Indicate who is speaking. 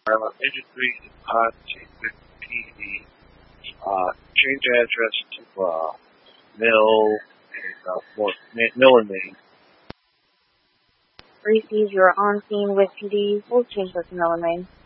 Speaker 1: Industries on TV. Change address to Mill and Main.
Speaker 2: Received, you're on scene with PD. We'll change this to Mill and Main.